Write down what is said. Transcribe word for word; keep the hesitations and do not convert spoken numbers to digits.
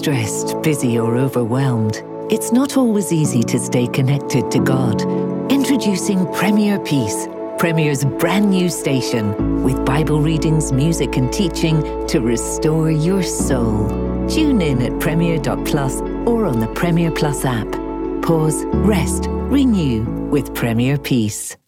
stressed, busy, or overwhelmed, it's not always easy to stay connected to God. Introducing Premier Peace, Premier's brand new station, with Bible readings, music and teaching to restore your soul. Tune in at premier dot plus or on the Premier Plus app. Pause, rest, renew with Premier Peace.